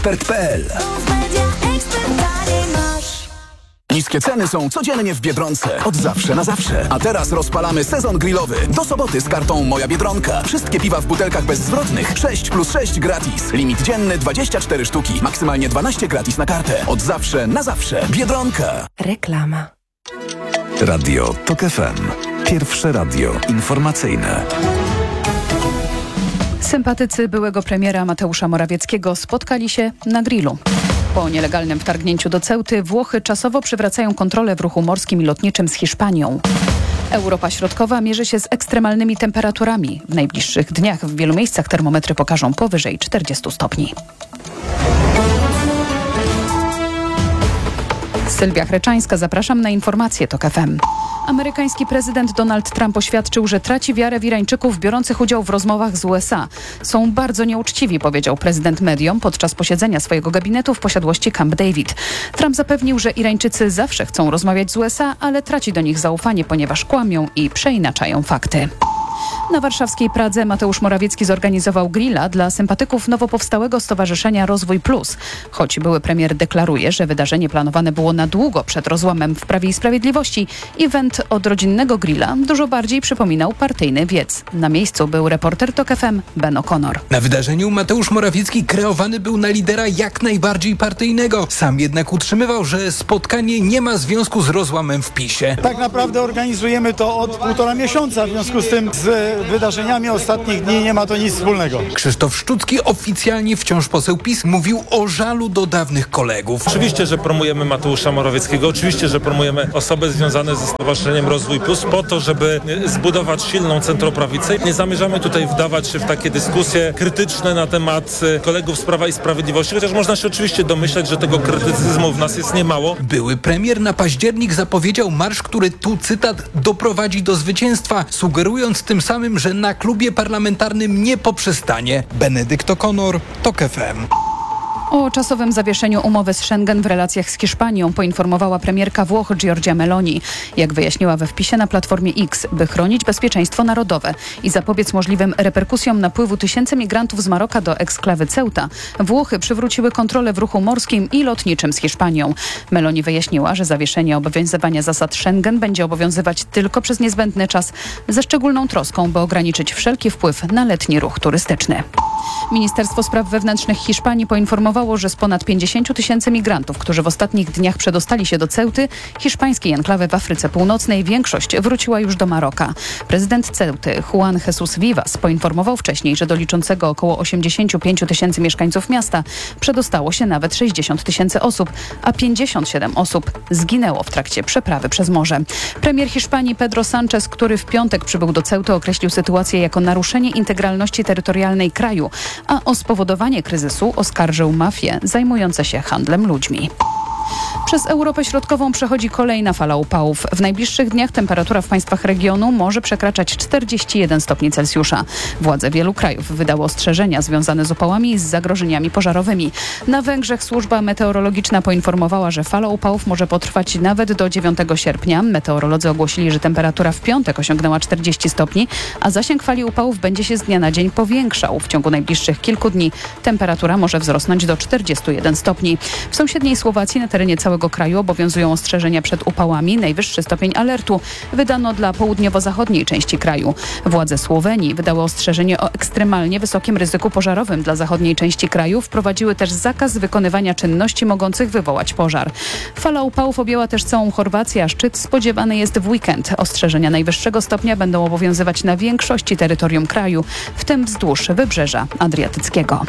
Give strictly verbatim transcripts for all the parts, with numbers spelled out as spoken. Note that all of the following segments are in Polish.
ekspert kropka p l. Niskie ceny są codziennie w Biedronce. Od zawsze na zawsze. A teraz rozpalamy sezon grillowy. Do soboty z kartą Moja Biedronka. Wszystkie piwa w butelkach bezzwrotnych. sześć plus sześć gratis. Limit dzienny dwadzieścia cztery sztuki. Maksymalnie dwanaście gratis na kartę. Od zawsze na zawsze. Biedronka. Reklama. Radio Tok F M. Pierwsze radio informacyjne. Sympatycy byłego premiera Mateusza Morawieckiego spotkali się na grillu. Po nielegalnym wtargnięciu do Ceuty Włochy czasowo przywracają kontrolę w ruchu morskim i lotniczym z Hiszpanią. Europa Środkowa mierzy się z ekstremalnymi temperaturami. W najbliższych dniach w wielu miejscach termometry pokażą powyżej czterdziestu stopni. Sylwia Chreczańska, zapraszam na informacje Tok F M. Amerykański prezydent Donald Trump oświadczył, że traci wiarę w Irańczyków biorących udział w rozmowach z U S A. Są bardzo nieuczciwi, powiedział prezydent mediom podczas posiedzenia swojego gabinetu w posiadłości Camp David. Trump zapewnił, że Irańczycy zawsze chcą rozmawiać z U S A, ale traci do nich zaufanie, ponieważ kłamią i przeinaczają fakty. Na warszawskiej Pradze Mateusz Morawiecki zorganizował grilla dla sympatyków nowo powstałego Stowarzyszenia Rozwój Plus. Choć były premier deklaruje, że wydarzenie planowane było na długo przed rozłamem w Prawie i Sprawiedliwości, event od rodzinnego grilla dużo bardziej przypominał partyjny wiec. Na miejscu był reporter Tok F M Ben O'Connor. Na wydarzeniu Mateusz Morawiecki kreowany był na lidera jak najbardziej partyjnego. Sam jednak utrzymywał, że spotkanie nie ma związku z rozłamem w PiSie. Tak naprawdę organizujemy to od półtora miesiąca, w związku z tym z wydarzeniami ostatnich dni nie ma to nic wspólnego. Krzysztof Szczucki, oficjalnie wciąż poseł PiS, mówił o żalu do dawnych kolegów. Oczywiście, że promujemy Mateusza Morawieckiego, oczywiście, że promujemy osoby związane ze Stowarzyszeniem Rozwój Plus po to, żeby zbudować silną centroprawicę. Nie zamierzamy tutaj wdawać się w takie dyskusje krytyczne na temat kolegów z Prawa i Sprawiedliwości, chociaż można się oczywiście domyślać, że tego krytycyzmu w nas jest niemało. Były premier na październik zapowiedział marsz, który, tu cytat, doprowadzi do zwycięstwa, sugerując tym samym, że na klubie parlamentarnym nie poprzestanie. Benedykt O'Connor, Tok F M. O czasowym zawieszeniu umowy z Schengen w relacjach z Hiszpanią poinformowała premierka Włoch Giorgia Meloni. Jak wyjaśniła we wpisie na Platformie X, by chronić bezpieczeństwo narodowe i zapobiec możliwym reperkusjom napływu tysięcy migrantów z Maroka do eksklawy Ceuta, Włochy przywróciły kontrolę w ruchu morskim i lotniczym z Hiszpanią. Meloni wyjaśniła, że zawieszenie obowiązywania zasad Schengen będzie obowiązywać tylko przez niezbędny czas, ze szczególną troską, by ograniczyć wszelki wpływ na letni ruch turystyczny. Ministerstwo Spraw Wewnętrznych Hiszpanii poinformowało, że z ponad pięćdziesięciu tysięcy migrantów, którzy w ostatnich dniach przedostali się do Ceuty, hiszpańskiej enklawy w Afryce Północnej, większość wróciła już do Maroka. Prezydent Ceuty, Juan Jesus Vivas, poinformował wcześniej, że do liczącego około osiemdziesięciu pięciu tysięcy mieszkańców miasta przedostało się nawet sześćdziesiąt tysięcy osób, a pięćdziesiąt siedem osób zginęło w trakcie przeprawy przez morze. Premier Hiszpanii Pedro Sánchez, który w piątek przybył do Ceuty, określił sytuację jako naruszenie integralności terytorialnej kraju, a o spowodowanie kryzysu oskarżył mafie zajmujące się handlem ludźmi. Przez Europę Środkową przechodzi kolejna fala upałów. W najbliższych dniach temperatura w państwach regionu może przekraczać czterdzieści jeden stopni Celsjusza. Władze wielu krajów wydały ostrzeżenia związane z upałami i z zagrożeniami pożarowymi. Na Węgrzech służba meteorologiczna poinformowała, że fala upałów może potrwać nawet do dziewiątego sierpnia. Meteorolodzy ogłosili, że temperatura w piątek osiągnęła czterdzieści stopni, a zasięg fali upałów będzie się z dnia na dzień powiększał. W ciągu najbliższych kilku dni temperatura może wzrosnąć do czterdziestu jeden stopni. W sąsiedniej Słowacji na terenie całego kraju obowiązują ostrzeżenia przed upałami. Najwyższy stopień alertu wydano dla południowo-zachodniej części kraju. Władze Słowenii wydały ostrzeżenie o ekstremalnie wysokim ryzyku pożarowym dla zachodniej części kraju. Wprowadziły też zakaz wykonywania czynności mogących wywołać pożar. Fala upałów objęła też całą Chorwację, a szczyt spodziewany jest w weekend. Ostrzeżenia najwyższego stopnia będą obowiązywać na większości terytorium kraju, w tym wzdłuż Wybrzeża Adriatyckiego.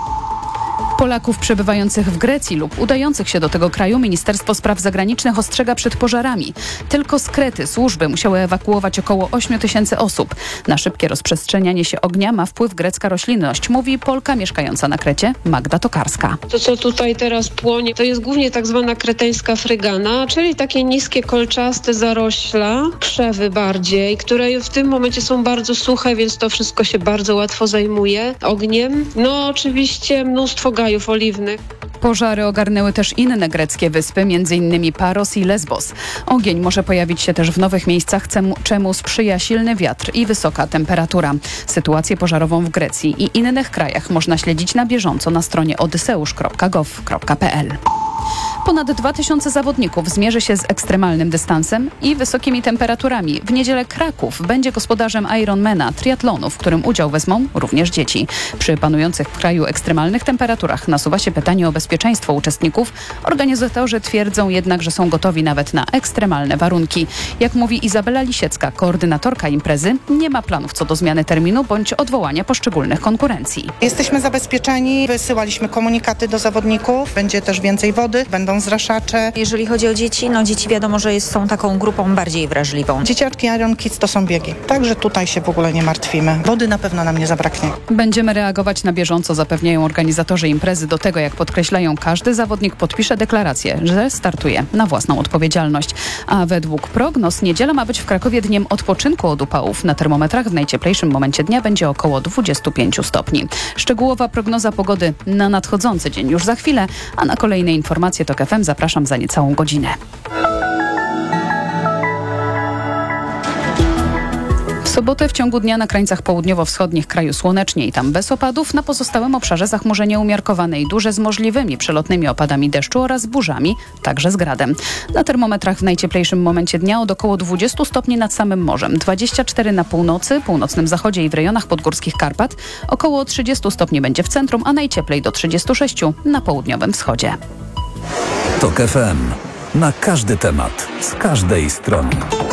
Polaków przebywających w Grecji lub udających się do tego kraju Ministerstwo Spraw Zagranicznych ostrzega przed pożarami. Tylko z Krety służby musiały ewakuować około ośmiu tysięcy osób. Na szybkie rozprzestrzenianie się ognia ma wpływ grecka roślinność, mówi Polka mieszkająca na Krecie Magda Tokarska. To, co tutaj teraz płonie, to jest głównie tak zwana kreteńska frygana, czyli takie niskie, kolczaste zarośla, krzewy bardziej, które w tym momencie są bardzo suche, więc to wszystko się bardzo łatwo zajmuje ogniem. No oczywiście mnóstwo gajów oliwnych. Pożary ogarnęły też inne greckie wyspy, m.in. Paros i Lesbos. Ogień może pojawić się też w nowych miejscach, czemu sprzyja silny wiatr i wysoka temperatura. Sytuację pożarową w Grecji i innych krajach można śledzić na bieżąco na stronie odyseusz kropka gov kropka pe el. Ponad dwa tysiące zawodników zmierzy się z ekstremalnym dystansem i wysokimi temperaturami. W niedzielę Kraków będzie gospodarzem Ironmana, triatlonu, w którym udział wezmą również dzieci. Przy panujących w kraju ekstremalnych temperaturach nasuwa się pytanie o bezpieczeństwo uczestników. Organizatorzy twierdzą jednak, że są gotowi nawet na ekstremalne warunki. Jak mówi Izabela Lisiecka, koordynatorka imprezy, nie ma planów co do zmiany terminu bądź odwołania poszczególnych konkurencji. Jesteśmy zabezpieczeni, wysyłaliśmy komunikaty do zawodników, będzie też więcej wody, będą zraszacze. Jeżeli chodzi o dzieci, no dzieci wiadomo, że jest, są taką grupą bardziej wrażliwą. Dzieciaczki Iron Kids to są biegi, także tutaj się w ogóle nie martwimy. Wody na pewno nam nie zabraknie. Będziemy reagować na bieżąco, zapewniają organizatorzy imprezy. Do tego, jak podkreślają, każdy zawodnik podpisze deklarację, że startuje na własną odpowiedzialność. A według prognoz niedziela ma być w Krakowie dniem odpoczynku od upałów. Na termometrach w najcieplejszym momencie dnia będzie około dwadzieścia pięć stopni. Szczegółowa prognoza pogody na nadchodzący dzień już za chwilę, a na kolejne informacje TOK F M zapraszam za niecałą godzinę. W sobotę w ciągu dnia na krańcach południowo-wschodnich kraju słonecznie i tam bez opadów, na pozostałym obszarze zachmurzenie umiarkowane i duże z możliwymi przelotnymi opadami deszczu oraz burzami, także z gradem. Na termometrach w najcieplejszym momencie dnia od około dwadzieścia stopni nad samym morzem, dwadzieścia cztery na północy, północnym zachodzie i w rejonach podgórskich Karpat, około trzydzieści stopni będzie w centrum, a najcieplej do trzydziestu sześciu na południowym wschodzie. TOK F M. Na każdy temat, z każdej strony.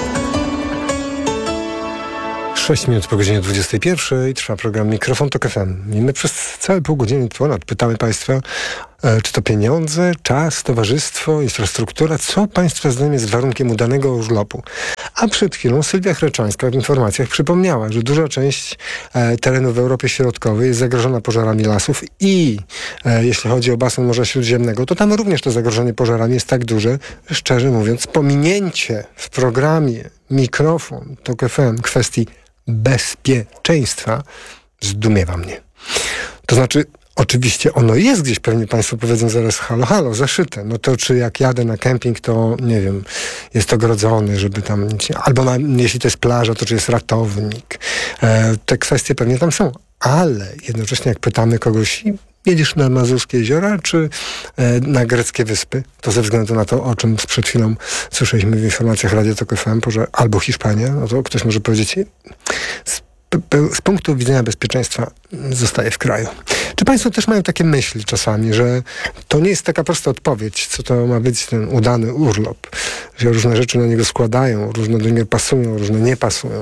sześć minut po godzinie dwudziestej pierwszej trwa program Mikrofon TOK F M. I my przez całe pół godziny ponad pytamy Państwa, e, czy to pieniądze, czas, towarzystwo, infrastruktura, co Państwa zdaniem jest warunkiem udanego urlopu. A przed chwilą Sylwia Chraczańska w informacjach przypomniała, że duża część e, terenów w Europie Środkowej jest zagrożona pożarami lasów i e, jeśli chodzi o basen Morza Śródziemnego, to tam również to zagrożenie pożarami jest tak duże, że szczerze mówiąc, pominięcie w programie Mikrofon TOK F M kwestii bezpieczeństwa zdumiewa mnie. To znaczy, oczywiście ono jest gdzieś, pewnie Państwo powiedzą zaraz halo, halo, zaszyte. No to czy jak jadę na kemping, to nie wiem, jest ogrodzony, żeby tam, albo na, jeśli to jest plaża, to czy jest ratownik. E, te kwestie pewnie tam są, ale jednocześnie jak pytamy kogoś, jedziesz na Mazurskie jeziora, czy e, na greckie wyspy, to ze względu na to, o czym przed chwilą słyszeliśmy w informacjach Radia TOK F M, że albo Hiszpania, no to ktoś może powiedzieć, z, z punktu widzenia bezpieczeństwa zostaje w kraju. Czy Państwo też mają takie myśli czasami, że to nie jest taka prosta odpowiedź, co to ma być ten udany urlop, że różne rzeczy na niego składają, różne do niego pasują, różne nie pasują.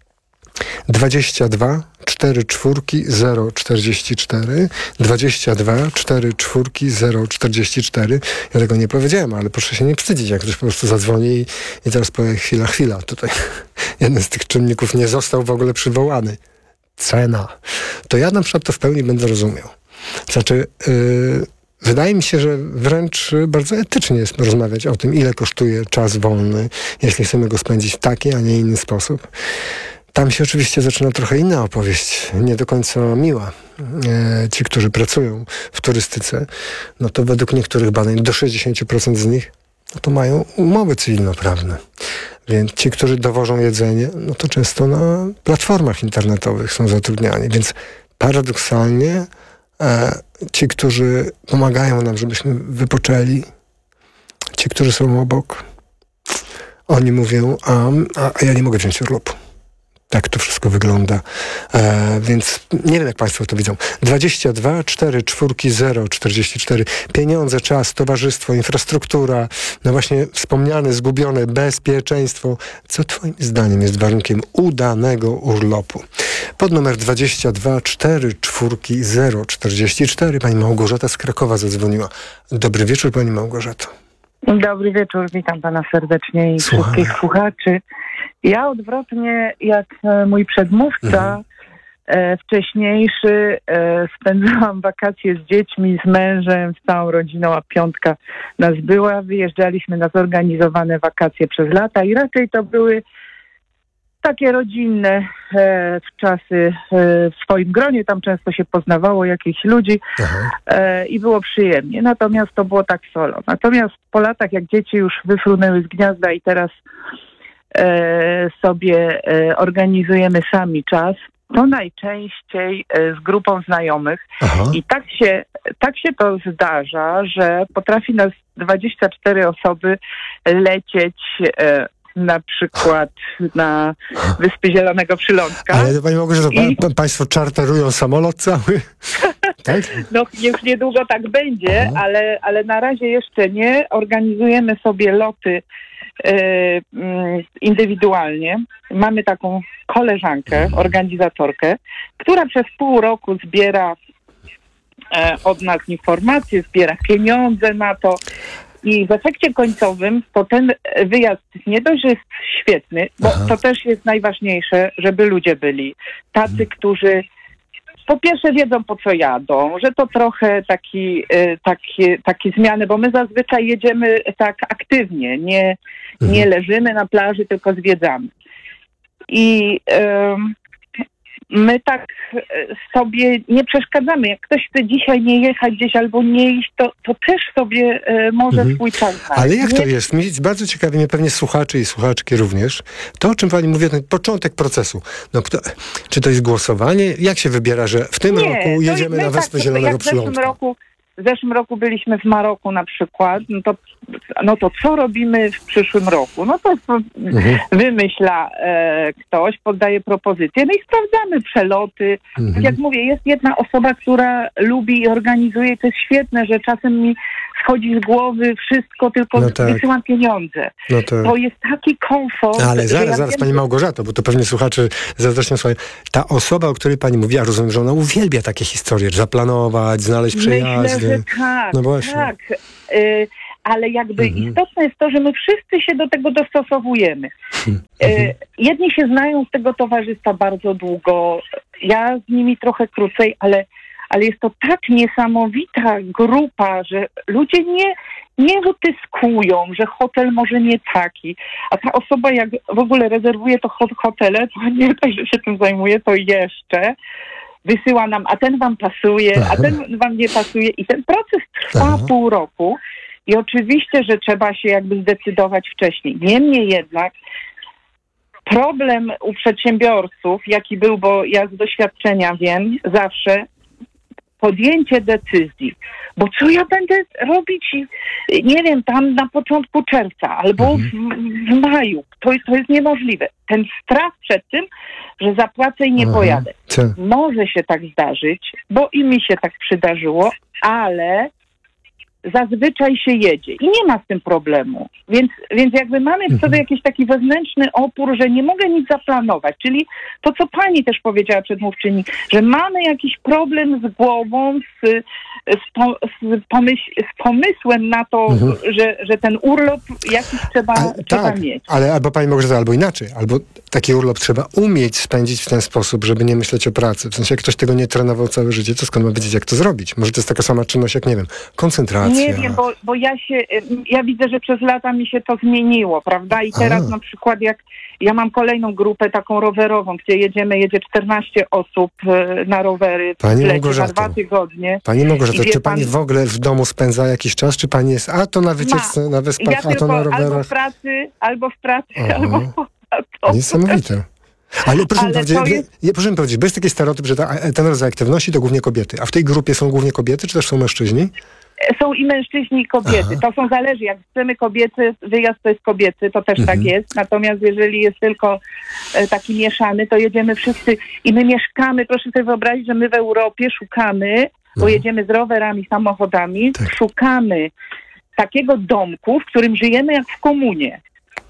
dwadzieścia dwa cztery czwórki zero czterdzieści cztery dwadzieścia dwa cztery czwórki zero czterdzieści cztery. Ja tego nie powiedziałem, ale proszę się nie wstydzić, jak ktoś po prostu zadzwoni i, i teraz powie chwila, chwila. Tutaj jeden z tych czynników nie został w ogóle przywołany. Cena. To ja na przykład to w pełni będę rozumiał. Znaczy, yy, wydaje mi się, że wręcz bardzo etycznie jest rozmawiać o tym, ile kosztuje czas wolny, jeśli chcemy go spędzić w taki, a nie inny sposób. Tam się oczywiście zaczyna trochę inna opowieść, nie do końca miła. E, ci, którzy pracują w turystyce, no to według niektórych badań do sześćdziesiąt procent z nich no to mają umowy cywilnoprawne. Więc ci, którzy dowożą jedzenie, no to często na platformach internetowych są zatrudniani. Więc paradoksalnie e, ci, którzy pomagają nam, żebyśmy wypoczęli, ci, którzy są obok, oni mówią, a, a, a ja nie mogę wziąć urlopu. Tak to wszystko wygląda. E, więc nie wiem, jak Państwo to widzą. dwadzieścia dwa cztery czwórki zero czterdzieści cztery. Pieniądze, czas, towarzystwo, infrastruktura, no właśnie wspomniane, zgubione, bezpieczeństwo. Co Twoim zdaniem jest warunkiem udanego urlopu? Pod numer dwadzieścia dwa cztery czwórki zero czterdzieści cztery pani Małgorzata z Krakowa zadzwoniła. Dobry wieczór, pani Małgorzato. Dobry wieczór, witam pana serdecznie i Słucham. wszystkich słuchaczy. Ja odwrotnie jak mój przedmówca mhm. e, wcześniejszy e, spędzałam wakacje z dziećmi, z mężem, z całą rodziną, a piątka nas była. Wyjeżdżaliśmy na zorganizowane wakacje przez lata i raczej to były takie rodzinne e, w czasy e, w swoim gronie, tam często się poznawało jakichś ludzi e, i było przyjemnie. Natomiast to było tak solo. Natomiast po latach, jak dzieci już wyfrunęły z gniazda i teraz e, sobie e, organizujemy sami czas, to najczęściej e, z grupą znajomych. Aha. I tak się, tak się to zdarza, że potrafi nas dwadzieścia cztery osoby lecieć e, na przykład na Wyspy Zielonego Przylądka. Ale Pani Małgorzato, I... pa, Państwo czarterują samolot cały? Tak? No już niedługo tak będzie, ale, ale na razie jeszcze nie. Organizujemy sobie loty e, indywidualnie. Mamy taką koleżankę, organizatorkę, która przez pół roku zbiera e, od nas informacje, zbiera pieniądze na to. I w efekcie końcowym to ten wyjazd nie dość, że jest świetny, bo Aha. to też jest najważniejsze, żeby ludzie byli tacy, hmm. którzy po pierwsze wiedzą, po co jadą, że to trochę taki, takie, takie zmiany, bo my zazwyczaj jedziemy tak aktywnie, nie, hmm. nie leżymy na plaży, tylko zwiedzamy. I um, my tak sobie nie przeszkadzamy. Jak ktoś chce dzisiaj nie jechać gdzieś albo nie iść, to, to też sobie e, może mhm. swój czas dać. Ale jak nie? to jest? Mnie bardzo ciekawi mnie pewnie słuchaczy i słuchaczki również. To, o czym Pani mówi, ten początek procesu. No, kto, czy to jest głosowanie? Jak się wybiera, że w tym nie, roku jedziemy na Wyspę tak, Zielonego Przylądka? W zeszłym roku W zeszłym roku byliśmy w Maroku na przykład, no to, no to co robimy w przyszłym roku? No to, to mhm. wymyśla e, ktoś, poddaje propozycje, no i sprawdzamy przeloty. Mhm. Tak jak mówię, jest jedna osoba, która lubi i organizuje, to jest świetne, że czasem mi schodzi z głowy wszystko, tylko no tak. wysyłam pieniądze. No to... to jest taki komfort. Ale zaraz, ja zaraz wiem, Pani Małgorzato, bo to pewnie słuchacze zazdrośnie słuchają. Ta osoba, o której Pani mówi, ja rozumiem, że ona uwielbia takie historie, zaplanować, znaleźć przejazdy. Myślę, że tak, no właśnie. tak. Y- ale jakby mhm. istotne jest to, że my wszyscy się do tego dostosowujemy. Mhm. Y- jedni się znają z tego towarzystwa bardzo długo, ja z nimi trochę krócej, ale ale jest to tak niesamowita grupa, że ludzie nie, nie wytyskują, że hotel może nie taki, a ta osoba jak w ogóle rezerwuje to hotele, to nie tak, że się tym zajmuje, to jeszcze wysyła nam, a ten wam pasuje, Aha. a ten wam nie pasuje i ten proces trwa Aha. pół roku i oczywiście, że trzeba się jakby zdecydować wcześniej. Niemniej jednak problem u przedsiębiorców, jaki był, bo ja z doświadczenia wiem, zawsze podjęcie decyzji, bo co ja będę robić, nie wiem, tam na początku czerwca albo w, w maju, to, to jest niemożliwe. Ten strach przed tym, że zapłacę i nie Aha. pojadę. Co? Może się tak zdarzyć, bo i mi się tak przydarzyło, ale zazwyczaj się jedzie i nie ma z tym problemu. Więc, więc jakby mamy w sobie jakiś taki wewnętrzny opór, że nie mogę nic zaplanować. Czyli to, co pani też powiedziała przedmówczyni, że mamy jakiś problem z głową, z, z, po, z, pomyśl, z pomysłem na to, mhm. że, że ten urlop jakiś trzeba, ale, trzeba tak, mieć. Ale albo pani może albo inaczej, albo taki urlop trzeba umieć spędzić w ten sposób, żeby nie myśleć o pracy. W sensie, jak ktoś tego nie trenował całe życie, to skąd ma wiedzieć, jak to zrobić? Może to jest taka sama czynność, jak nie wiem, koncentracja. Nie wiem, bo, bo ja się, ja widzę, że przez lata mi się to zmieniło, prawda? I teraz Aha. na przykład jak ja mam kolejną grupę taką rowerową, gdzie jedziemy, jedzie czternaście osób na rowery Pani w lecie, Małgorzato, na dwa tygodnie. Pani Małgorzato, czy pan... pani w ogóle w domu spędza jakiś czas, czy pani jest a to na wycieczce, na wyspach, ja a to na rowerach? albo w pracy, albo w pracy, Aha. albo to. Niesamowite. Ale proszę, Ale mi powiedzieć, jest... proszę mi powiedzieć, bo jest taki stereotyp, że ta, ten rodzaj aktywności to głównie kobiety. A w tej grupie są głównie kobiety, czy też są mężczyźni? Są i mężczyźni, i kobiety. Aha. To są zależy. Jak chcemy kobiety, wyjazd to jest kobiety, to też mhm. tak jest. Natomiast jeżeli jest tylko e, taki mieszany, to jedziemy wszyscy i my mieszkamy. Proszę sobie wyobrazić, że my w Europie szukamy, bo jedziemy z rowerami, samochodami, tak. szukamy takiego domku, w którym żyjemy jak w komunie.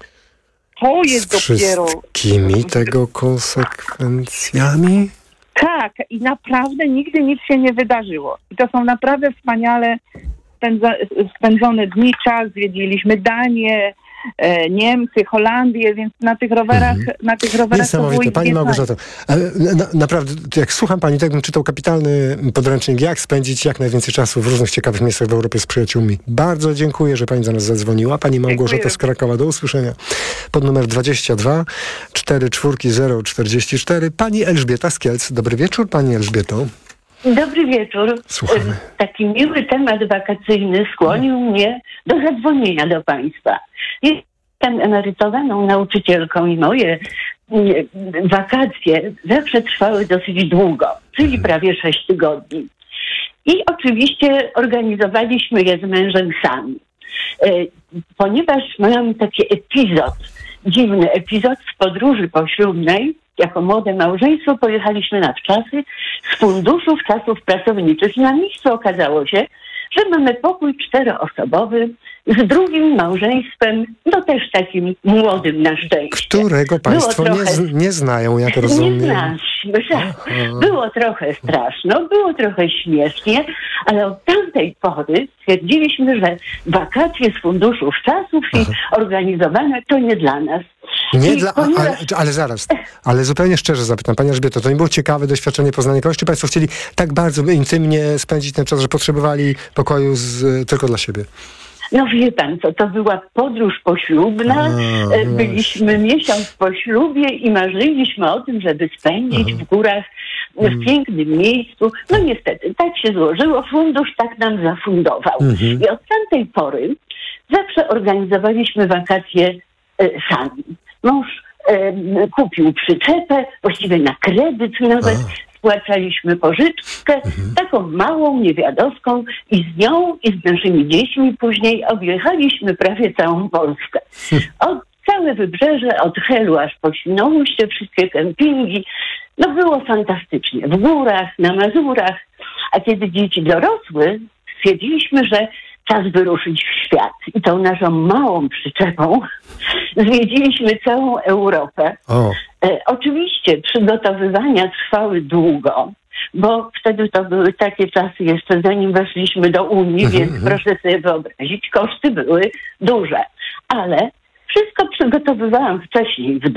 To jest z dopiero... wszystkimi tego konsekwencjami? Tak, i naprawdę nigdy nic się nie wydarzyło. I to są naprawdę wspaniale spędza- spędzone dni, czas, zwiedziliśmy Danię, e, Niemcy, Holandię, więc na tych rowerach, mhm. na tych rowerach to było Niesamowite. Pani Małgorzato, na, naprawdę, jak słucham pani, tak bym czytał kapitalny podręcznik, jak spędzić jak najwięcej czasu w różnych ciekawych miejscach w Europie z przyjaciółmi. Bardzo dziękuję, że pani do nas zadzwoniła. Pani Małgorzata z Krakowa, do usłyszenia. Pod numer dwadzieścia dwa cztery cztery zero czterdzieści cztery. Pani Elżbieta z Kielc. Dobry wieczór, pani Elżbieto. Dobry wieczór. Słuchamy. Taki miły temat wakacyjny skłonił mnie do zadzwonienia do państwa. Jestem emerytowaną nauczycielką i moje wakacje zawsze trwały dosyć długo, czyli prawie sześć tygodni. I oczywiście organizowaliśmy je z mężem sami. Ponieważ miałam taki epizod, dziwny epizod z podróży poślubnej, jako młode małżeństwo pojechaliśmy na wczasy z funduszów czasów pracowniczych i na miejscu okazało się, że mamy pokój czteroosobowy z drugim małżeństwem, no też takim młodym na szczęście. Którego państwo trochę, nie, z, nie znają, jak rozumiem. Nie znaliśmy. Było trochę straszno, było trochę śmiesznie, ale od tamtej pory stwierdziliśmy, że wakacje z funduszów czasów i organizowane to nie dla nas. Nie dla, ponieważ... ale, ale zaraz, ale zupełnie szczerze zapytam, pani Elżbieto, to nie było ciekawe doświadczenie poznania kogoś, czy państwo chcieli tak bardzo intymnie spędzić ten czas, że potrzebowali pokoju z, tylko dla siebie? No wie pan co, to była podróż poślubna, A, byliśmy miesiąc po ślubie i marzyliśmy o tym, żeby spędzić Aha. w górach, w mm. pięknym miejscu. No niestety, tak się złożyło, fundusz tak nam zafundował. Mm-hmm. I od tamtej pory zawsze organizowaliśmy wakacje e, sami. Mąż e, kupił przyczepę, właściwie na kredyt nawet, A. spłacaliśmy pożyczkę, mhm. taką małą, niewiadowską i z nią i z naszymi dziećmi później objechaliśmy prawie całą Polskę. Od całe wybrzeże, od Helu aż po Świnoujście, wszystkie kempingi. No było fantastycznie. W górach, na Mazurach. A kiedy dzieci dorosły, stwierdziliśmy, że czas wyruszyć w świat. I tą naszą małą przyczepą zwiedziliśmy całą Europę. O. E, oczywiście przygotowywania trwały długo, bo wtedy to były takie czasy jeszcze zanim weszliśmy do Unii, mm-hmm. więc proszę sobie wyobrazić, koszty były duże. Ale wszystko przygotowywałam wcześniej w